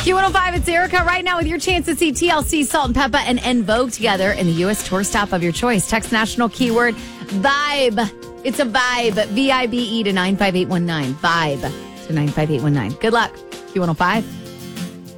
Q105, it's Erica right now with your chance to see TLC, Salt and Peppa, and En Vogue together in the U.S. tour stop of your choice. Text national keyword VIBE. It's a vibe. VIBE to 95819. VIBE to 95819. Good luck. Q105.